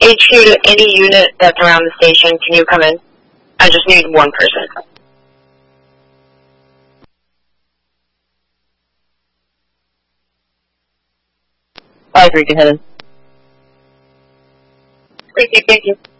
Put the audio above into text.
HQ to any unit that's around the station. Can you come in? I just need one person. I agree, go ahead. Thank you.